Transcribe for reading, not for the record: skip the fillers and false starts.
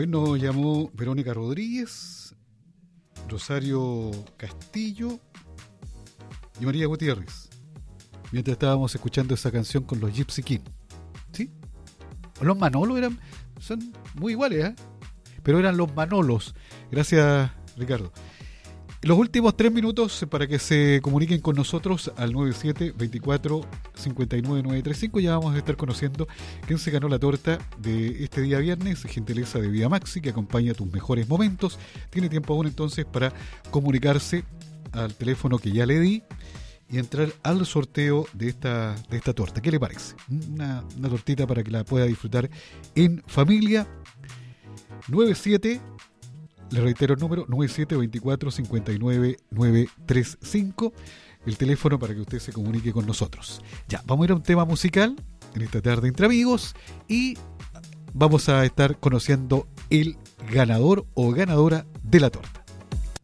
Hoy nos llamó Verónica Rodríguez, Rosario Castillo y María Gutiérrez, mientras estábamos escuchando esa canción con los Gypsy King. ¿Sí? Los Manolos son muy iguales, ¿eh? Pero eran los Manolos. Gracias, Ricardo. Los últimos 3 minutos para que se comuniquen con nosotros al 97-24-59-935. Ya vamos a estar conociendo quién se ganó la torta de este día viernes, gentileza de Vía Maxi, que acompaña tus mejores momentos. Tiene tiempo aún entonces para comunicarse al teléfono que ya le di y entrar al sorteo de esta torta. ¿Qué le parece? Una tortita para que la pueda disfrutar en familia. 97, le reitero el número, 97-24-59-935, el teléfono para que usted se comunique con nosotros. Ya, vamos a ir a un tema musical en esta tarde entre amigos y vamos a estar conociendo el ganador o ganadora de la torta.